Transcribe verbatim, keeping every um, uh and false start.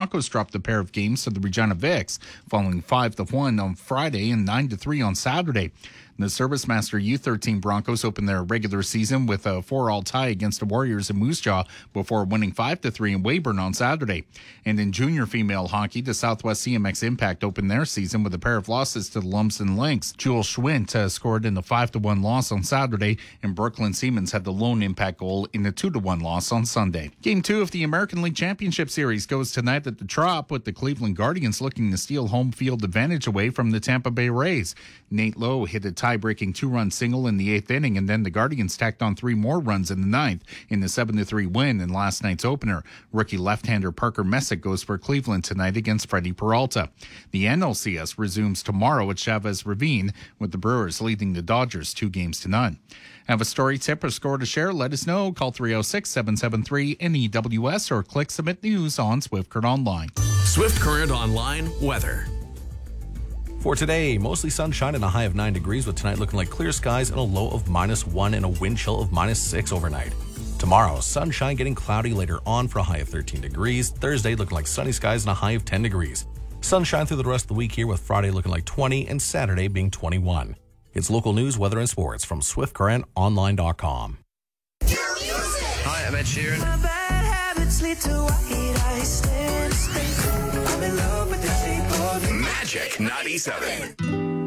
Broncos dropped a pair of games to the Regina Vics, falling five to one on Friday and nine to three on Saturday. The ServiceMaster U thirteen Broncos opened their regular season with a four-all tie against the Warriors in Moose Jaw before winning five to three in Weyburn on Saturday. And in junior female hockey, the Southwest C M X Impact opened their season with a pair of losses to the Lumsden Lynx. Jules Schwint uh, scored in the five to one loss on Saturday, and Brooklyn Siemens had the lone impact goal in the two to one loss on Sunday. Game two of the American League Championship Series goes tonight at the Trop, with the Cleveland Guardians looking to steal home field advantage away from the Tampa Bay Rays. Nate Lowe hit a tie-breaking two-run single in the eighth inning, and then the Guardians tacked on three more runs in the ninth in the seven to three win in last night's opener. Rookie left-hander Parker Messick goes for Cleveland tonight against Freddie Peralta. The N L C S resumes tomorrow at Chavez Ravine, with the Brewers leading the Dodgers two games to none. Have a story, tip, or score to share? Let us know. Call three oh six, seven seven three, N E W S or click Submit News on Swift Current Online. Swift Current Online weather. For today, mostly sunshine and a high of nine degrees, with tonight looking like clear skies and a low of minus one and a wind chill of minus six overnight. Tomorrow, sunshine getting cloudy later on for a high of thirteen degrees. Thursday looking like sunny skies and a high of ten degrees. Sunshine through the rest of the week here, with Friday looking like twenty and Saturday being twenty-one. It's local news, weather, and sports from Swift Current Online dot com. Hi, I'm Ed Sheeran. Magic ninety-seven.